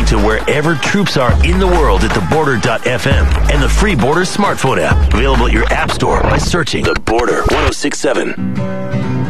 to wherever troops are in the world at theborder.fm and the free Border smartphone app. Available at your app store by searching The Border 1067.